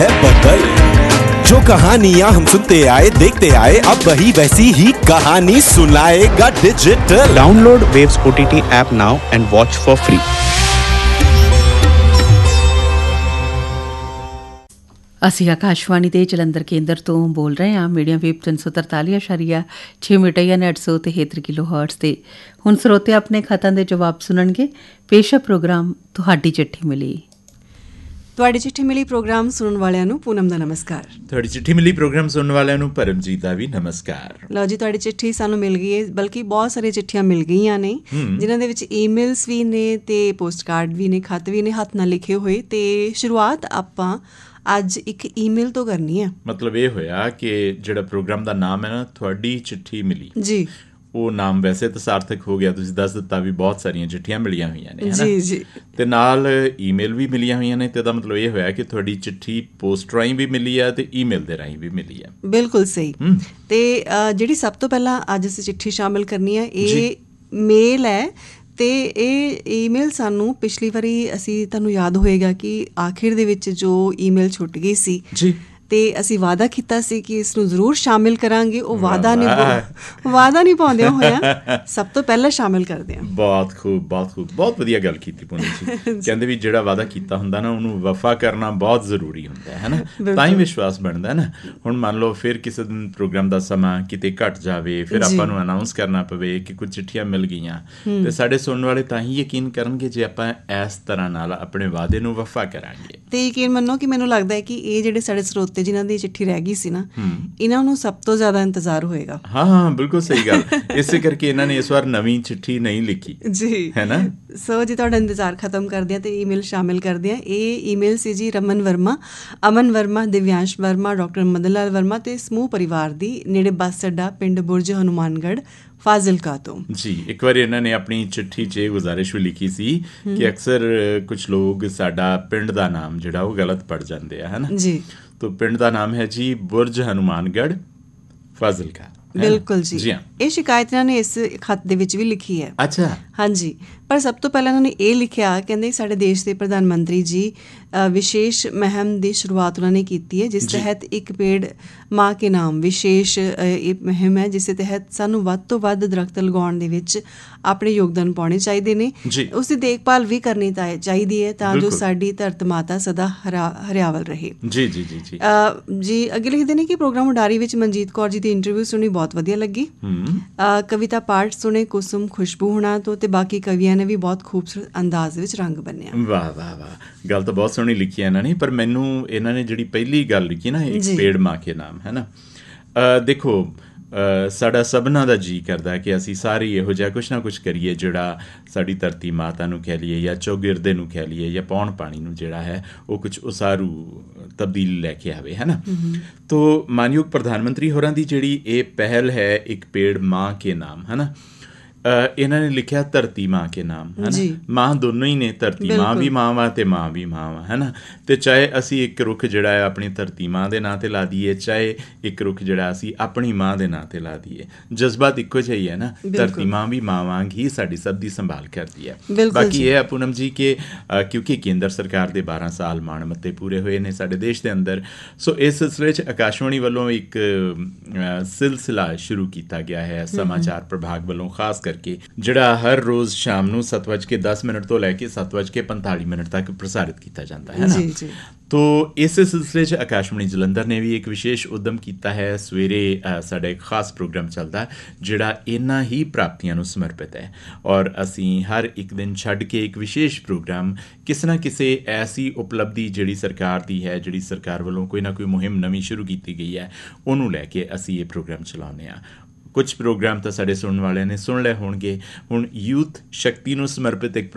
है बदल। जो कहानियां हम सुनते आए देखते आए, अब वही वैसी ही कहानी सुनाएगा digital. Download Waves OTT app now and watch for free. ਅਸੀਂ ਆਕਾਸ਼ਵਾਣੀ ਦੇ ਜਲੰਧਰ ਕੇਂਦਰ ਤੋਂ ਬੋਲ ਰਹੇ ਹਾਂ। ਮੀਡੀਅਮ ਵੇਵ 343.6 ਮੀਟਰ ਜਾਂ 973 ਕਿਲੋ ਹਰਟਜ਼ ਤੇ। ਹੁਣ ਸਰੋਤੇ ਆਪਣੇ ਖਾਤਾਂ ਦੇ ਜਵਾਬ ਸੁਣਨਗੇ। ਪੇਸ਼ ਹੈ ਪ੍ਰੋਗਰਾਮ ਤੁਹਾਡੀ ਚਿੱਠੀ ਮਿਲੀ। ਤੁਹਾਡੀ ਚਿੱਠੀ ਮਿਲੀ ਪ੍ਰੋਗਰਾਮ ਸੁਣਨ ਵਾਲਿਆਂ ਨੂੰ ਪੂਨਮ ਦਾ ਨਮਸਕਾਰ। ਤੁਹਾਡੀ ਚਿੱਠੀ ਮਿਲੀ ਪ੍ਰੋਗਰਾਮ ਸੁਣਨ ਵਾਲਿਆਂ ਨੂੰ ਪਰਮਜੀਤ ਦਾ ਵੀ ਨਮਸਕਾਰ। ਲਓ ਜੀ, ਤੁਹਾਡੀ ਚਿੱਠੀ ਸਾਨੂੰ ਮਿਲ ਗਈ ਹੈ, ਬਲਕਿ ਬਹੁਤ ਸਾਰੀਆਂ ਚਿੱਠੀਆਂ ਮਿਲ ਗਈਆਂ ਨੇ ਜਿਨ੍ਹਾਂ ਦੇ ਵਿੱਚ ਈਮੇਲਸ ਵੀ ਨੇ ਤੇ ਪੋਸਟ ਕਾਰਡ ਵੀ ਨੇ, ਖੱਤ ਵੀ ਨੇ ਹੱਥ ਨਾਲ ਲਿਖੇ ਹੋਏ। ਤੇ ਸ਼ੁਰੂਆਤ ਆਪਾਂ ਅੱਜ ਇੱਕ ਈਮੇਲ ਤੋਂ ਕਰਨੀ ਹੈ। ਮਤਲਬ ਇਹ ਹੋਇਆ ਕਿ ਜਿਹੜਾ ਪ੍ਰੋਗਰਾਮ ਦਾ ਨਾਮ ਹੈ ਨਾ, ਤੁਹਾਡੀ ਚਿੱਠੀ ਮਿਲੀ ਜੀ, ਉਹ ਨਾਮ ਵੈਸੇ ਤਾਂ ਸਾਰਥਕ ਹੋ ਗਿਆ। ਤੁਸੀਂ ਦੱਸ ਦਿੱਤਾ ਵੀ ਬਹੁਤ ਸਾਰੀਆਂ ਚਿੱਠੀਆਂ ਮਿਲੀਆਂ ਹੋਈਆਂ ਨੇ ਜੀ ਜੀ, ਤੇ ਨਾਲ ਈਮੇਲ ਵੀ ਮਿਲੀਆਂ ਹੋਈਆਂ ਨੇ। ਤੇ ਇਹਦਾ ਮਤਲਬ ਇਹ ਹੋਇਆ ਕਿ ਤੁਹਾਡੀ ਚਿੱਠੀ ਪੋਸਟ ਰਾਹੀਂ ਵੀ ਮਿਲੀ ਹੈ ਤੇ ਈਮੇਲ ਦੇ ਰਾਹੀਂ ਵੀ ਮਿਲੀ ਹੈ। ਬਿਲਕੁਲ ਸਹੀ। ਤੇ ਜਿਹੜੀ ਸਭ ਤੋਂ ਪਹਿਲਾਂ ਅੱਜ ਅਸੀਂ ਚਿੱਠੀ ਸ਼ਾਮਿਲ ਕਰਨੀ ਹੈ, ਇਹ ਮੇਲ ਹੈ। ਤੇ ਇਹ ਈਮੇਲ ਸਾਨੂੰ ਪਿਛਲੀ ਵਾਰੀ, ਅਸੀਂ ਤੁਹਾਨੂੰ ਯਾਦ ਹੋਏਗਾ ਕਿ ਆਖਿਰ ਦੇ ਵਿੱਚ ਜੋ ਈਮੇਲ ਛੁੱਟ ਗਈ ਸੀ ਜੀ, ਤੇ ਅਸੀਂ ਵਾਅਦਾ ਕੀਤਾ ਸੀ ਕਿ ਇਸ ਨੂੰ ਜ਼ਰੂਰ ਸ਼ਾਮਿਲ ਕਰਾਂਗੇ। ਉਹ ਵਾਅਦਾ ਨਹੀਂ ਪਾਉਂਦਿਆਂ ਹੋਇਆ ਸਭ ਤੋਂ ਪਹਿਲਾਂ ਸ਼ਾਮਿਲ ਕਰਦੇ ਹਾਂ। ਬਹੁਤ ਖੂਬ, ਬਹੁਤ ਖੂਬ, ਬਹੁਤ ਵਧੀਆ ਗੱਲ ਕੀਤੀ ਪੂਨਮ ਜੀ। ਕਹਿੰਦੇ ਵੀ ਜਿਹੜਾ ਵਾਅਦਾ ਕੀਤਾ ਹੁੰਦਾ ਨਾ, ਉਹਨੂੰ ਵਫਾ ਕਰਨਾ ਬਹੁਤ ਜ਼ਰੂਰੀ ਹੁੰਦਾ ਹੈ ਨਾ, ਤਾਂ ਹੀ ਵਿਸ਼ਵਾਸ ਬਣਦਾ ਨਾ। ਹੁਣ ਮੰਨ ਲਓ ਫਿਰ ਕਿਸੇ ਦਿਨ ਪ੍ਰੋਗਰਾਮ ਦਾ ਸਮਾਂ ਕਿਤੇ ਘੱਟ ਜਾਵੇ, ਫਿਰ ਆਪਾਂ ਨੂੰ ਅਨਾਊਂਸ ਕਰਨਾ ਪਵੇ ਕਿ ਕੁਝ ਚਿੱਠੀਆਂ ਮਿਲ ਗਈਆਂ, ਤੇ ਸਾਡੇ ਸੁਣਨ ਵਾਲੇ ਤਾਂ ਹੀ ਯਕੀਨ ਕਰਨਗੇ ਜੇ ਆਪਾਂ ਇਸ ਤਰ੍ਹਾਂ ਨਾਲ ਆਪਣੇ ਵਾਅਦੇ ਨੂੰ ਵਫਾ ਕਰਾਂਗੇ। ਤੇ ਯਕੀਨ ਮੰਨੋ ਕਿ ਮੈਨੂੰ ਲੱਗਦਾ ਹੈ ਕਿ ਇਹ ਜਿਹੜੇ ਸਾਡੇ ਸਰੋਤੇ ਜਿਨ੍ਹਾਂ ਦੀ ਚਿੱਠੀ ਰਹਿ ਗਈ ਸੀ ਨਾ, ਇਹਨਾਂ ਨੂੰ ਸਭ ਤੋਂ ਜ਼ਿਆਦਾ ਇੰਤਜ਼ਾਰ ਹੋਏਗਾ। ਹਾਂ, ਬਿਲਕੁਲ ਸਹੀ ਗੱਲ। ਇਸੇ ਕਰਕੇ ਇਹਨਾਂ ਨੇ ਇਸ ਵਾਰ ਨਵੀਂ ਚਿੱਠੀ ਨਹੀਂ ਲਿਖੀ ਜੀ, ਹੈ ਨਾ। ਸੋ ਜੀ, ਤੁਹਾਡਾ ਇੰਤਜ਼ਾਰ ਖਤਮ ਕਰਦੇ ਹਾਂ ਤੇ ਈਮੇਲ ਸ਼ਾਮਿਲ ਕਰਦੇ ਹਾਂ। ਇਹ ਈਮੇਲ ਸੀ ਜੀ ਰਮਨ ਵਰਮਾ, ਅਮਨ ਵਰਮਾ, ਦਿਵਿਆਂਸ਼ ਵਰਮਾ, ਡਾਕਟਰ ਮਦਨ ਲਾਲ ਵਰਮਾ ਤੇ ਸਮੂਹ ਪਰਿਵਾਰ ਦੀ, ਨੇੜੇ ਬੱਸ ਅੱਡਾ, ਪਿੰਡ ਬੁਰਜ ਹਨੂਮਾਨਗੜ੍ਹ, ਫਾਜ਼ਿਲਕਾ ਤੋਂ ਜੀ। ਇੱਕ ਵਾਰੀ ਇਹਨਾਂ ਨੇ ਆਪਣੀ ਚਿੱਠੀ 'ਚ ਇਹ ਗੁਜ਼ਾਰਿਸ਼ ਵੀ ਲਿਖੀ ਸੀ ਕਿ ਅਕਸਰ ਕੁਝ ਲੋਕ ਸਾਡਾ ਪਿੰਡ ਦਾ ਨਾਮ ਜਿਹੜਾ ਉਹ ਗਲਤ ਪੜ੍ਹ ਜਾਂਦੇ ਆ, ਹੈ ਨਾ ਜੀ। ਤੋ ਪਿੰਡ ਦਾ ਨਾਮ ਹੈ ਜੀ ਬੁਰਜ ਹਨੂਮਾਨਗੜ੍ਹ, ਫਾਜ਼ਿਲਕਾ। ਬਿਲਕੁਲ ਜੀ। ਇਹ ਸ਼ਿਕਾਇਤ ਇਹਨਾਂ ਨੇ ਇਸ ਖੱਤ ਦੇ ਵਿੱਚ ਵੀ ਲਿਖੀ ਹੈ। ਅੱਛਾ, ਹਾਂਜੀ। ਪਰ ਸਭ ਤੋਂ ਪਹਿਲਾਂ ਇਹਨਾਂ ਨੇ ਇਹ ਲਿਖਿਆ, ਕਹਿੰਦੇ ਸਾਡੇ ਦੇਸ਼ ਦੇ ਪ੍ਰਧਾਨ ਮੰਤਰੀ ਜੀ ਵਿਸ਼ੇਸ਼ ਮੁਹਿੰਮ ਦੀ ਸ਼ੁਰੂਆਤ ਉਹਨਾਂ ਨੇ ਕੀਤੀ ਹੈ, ਜਿਸ ਤਹਿਤ ਇੱਕ ਪੇੜ ਮਾਂ ਕੇ ਨਾਮ ਵਿਸ਼ੇਸ਼ ਇਹ ਮੁਹਿੰਮ ਹੈ, ਜਿਸ ਦੇ ਤਹਿਤ ਸਾਨੂੰ ਵੱਧ ਤੋਂ ਵੱਧ ਦਰਖਤ ਲਗਾਉਣ ਦੇ ਵਿੱਚ ਆਪਣੇ ਯੋਗਦਾਨ ਪਾਉਣੇ ਚਾਹੀਦੇ ਨੇ। ਉਸ ਦੀ ਦੇਖਭਾਲ ਵੀ ਕਰਨੀ ਚਾਹੀਦੀ ਹੈ ਤਾਂ ਜੋ ਸਾਡੀ ਧਰਤ ਮਾਤਾ ਸਦਾ ਹਰਿਆਵਲ ਰਹੇ। ਜੀ ਜੀ ਜੀ ਜੀ ਜੀ। ਅੱਗੇ ਲਿਖਦੇ ਨੇ ਕਿ ਪ੍ਰੋਗਰਾਮ ਉਡਾਰੀ ਵਿੱਚ ਮਨਜੀਤ ਕੌਰ ਜੀ ਦੀ ਇੰਟਰਵਿਊ ਸੁਣੀ, ਬਹੁਤ ਵਧੀਆ ਲੱਗੀ। ਕਵਿਤਾ ਪਾਠ ਸੁਣੇ ਕੁਸੁਮ ਖੁਸ਼ਬੂ ਹੋਣਾ ਤੋਂ, ਤੇ ਬਾਕੀ ਕਵੀਆਂ ਨੇ ਵੀ ਬਹੁਤ ਖੂਬਸੂਰਤ ਅੰਦਾਜ਼ ਵਿੱਚ ਰੰਗ ਬੰਨਿਆ। ਵਾਹ ਵਾਹ ਵਾਹ, ਗੱਲ ਤਾਂ ਬਹੁਤ ਸੋਹਣੀ ਲਿਖੀ ਹੈ ਇਹਨਾਂ ਨੇ। ਪਰ ਮੈਨੂੰ ਇਹਨਾਂ ਨੇ ਜਿਹੜੀ ਪਹਿਲੀ ਗੱਲ ਲਿਖੀ ਨਾ, ਇੱਕ ਪੇੜ ਮਾਂ ਕੇ ਨਾਮ, ਹੈ ਨਾ। ਦੇਖੋ, ਸਾਡਾ ਸਭਨਾਂ ਦਾ ਜੀਅ ਕਰਦਾ ਕਿ ਅਸੀਂ ਸਾਰੇ ਇਹੋ ਜਿਹਾ ਕੁਛ ਨਾ ਕੁਛ ਕਰੀਏ ਜਿਹੜਾ ਸਾਡੀ ਧਰਤੀ ਮਾਤਾ ਨੂੰ ਕਹਿ ਲਈਏ ਜਾਂ ਚੌਗਿਰਦੇ ਨੂੰ ਕਹਿ ਲਈਏ ਜਾਂ ਪੌਣ ਪਾਣੀ ਨੂੰ ਜਿਹੜਾ ਹੈ ਉਹ ਕੁਛ ਉਸਾਰੂ ਤਬਦੀਲੀ ਲੈ ਕੇ ਆਵੇ, ਹੈ ਨਾ। ਤੋ ਮਾਨਯੋਗ ਪ੍ਰਧਾਨ ਮੰਤਰੀ ਹੋਰਾਂ ਦੀ ਜਿਹੜੀ ਇਹ ਪਹਿਲ ਹੈ, ਇੱਕ ਪੇੜ ਮਾਂ ਕੇ ਨਾਮ, ਹੈ ਨਾ, ਇਹਨਾਂ ਨੇ ਲਿਖਿਆ ਧਰਤੀ ਮਾਂ ਕੇ ਨਾਮ, ਹੈ ਨਾ। ਮਾਂ ਦੋਨੋਂ ਹੀ ਨੇ, ਧਰਤੀ ਮਾਂ ਵੀ ਮਾਂ ਵਾ ਤੇ ਮਾਂ ਵੀ ਮਾਂ ਵਾ, ਹੈ ਨਾ। ਤੇ ਚਾਹੇ ਅਸੀਂ ਇੱਕ ਰੁੱਖ ਜਿਹੜਾ ਹੈ ਆਪਣੀ ਧਰਤੀ ਮਾਂ ਦੇ ਨਾਂ 'ਤੇ ਲਾ ਦਈਏ, ਚਾਹੇ ਇੱਕ ਰੁੱਖ ਜਿਹੜਾ ਅਸੀਂ ਆਪਣੀ ਮਾਂ ਦੇ ਨਾਂ 'ਤੇ ਲਾ ਦਈਏ, ਜਜ਼ਬਾਤ ਇੱਕੋ ਜਿਹਾ ਹੀ ਹੈ ਨਾ। ਧਰਤੀ ਮਾਂ ਵੀ ਮਾਂ ਵਾਂਗ ਹੀ ਸਾਡੀ ਸਭ ਦੀ ਸੰਭਾਲ ਕਰਦੀ ਹੈ। ਬਾਕੀ ਇਹ ਹੈ ਪੂਨਮ ਜੀ ਕਿ ਕਿਉਂਕਿ ਕੇਂਦਰ ਸਰਕਾਰ ਦੇ 12 ਸਾਲ ਮਾਣ ਮੱਤੇ ਪੂਰੇ ਹੋਏ ਨੇ ਸਾਡੇ ਦੇਸ਼ ਦੇ ਅੰਦਰ, ਸੋ ਇਸ ਸਿਲਸਿਲੇ 'ਚ ਆਕਾਸ਼ਵਾਣੀ ਵੱਲੋਂ ਇੱਕ ਸਿਲਸਿਲਾ ਸ਼ੁਰੂ ਕੀਤਾ ਗਿਆ ਹੈ ਸਮਾਚਾਰ ਪ੍ਰਭਾਗ ਵੱਲੋਂ, ਖਾਸ ਕਰਕੇ ਜਿਹੜਾ ਹਰ ਰੋਜ਼ ਸ਼ਾਮ ਨੂੰ 7:10 ਤੋਂ ਲੈ ਕੇ 7:45 ਤੱਕ ਪ੍ਰਸਾਰਿਤ ਕੀਤਾ ਜਾਂਦਾ ਹੈ ਨਾ। ਤੋ ਇਸ ਸਿਲਸਿਲੇ 'ਚ ਆਕਾਸ਼ਵਾਣੀ ਜਲੰਧਰ ਨੇ ਵੀ ਇੱਕ ਵਿਸ਼ੇਸ਼ ਉਦਮ ਕੀਤਾ ਹੈ। ਸਵੇਰੇ ਸਾਡਾ ਇੱਕ ਖਾਸ ਪ੍ਰੋਗਰਾਮ ਚੱਲਦਾ ਜਿਹੜਾ ਇਹਨਾਂ ਹੀ ਪ੍ਰਾਪਤੀਆਂ ਨੂੰ ਸਮਰਪਿਤ ਹੈ, ਔਰ ਅਸੀਂ ਹਰ ਇੱਕ ਦਿਨ ਛੱਡ ਕੇ ਇੱਕ ਵਿਸ਼ੇਸ਼ ਪ੍ਰੋਗਰਾਮ ਕਿਸੇ ਨਾ ਕਿਸੇ ਐਸੀ ਉਪਲਬਧੀ ਜਿਹੜੀ ਸਰਕਾਰ ਦੀ ਹੈ, ਜਿਹੜੀ ਸਰਕਾਰ ਵੱਲੋਂ ਕੋਈ ਨਾ ਕੋਈ ਮੁਹਿੰਮ ਨਵੀਂ ਸ਼ੁਰੂ ਕੀਤੀ ਗਈ ਹੈ, ਉਹਨੂੰ ਲੈ ਕੇ ਅਸੀਂ ਇਹ ਪ੍ਰੋਗਰਾਮ ਚਲਾਉਂਦੇ ਹਾਂ। ਕੁਝ ਪ੍ਰੋਗਰਾਮ ਤਾਂ ਸਾਡੇ ਸੁਣਨ ਵਾਲਿਆਂ ਨੇ ਸੁਣ ਲਏ ਹੋਣਗੇ। ਹੁਣ ਯੂਥ ਸ਼ਕਤੀ ਨੂੰ ਸਮਰਪਿਤ ਇੱਕ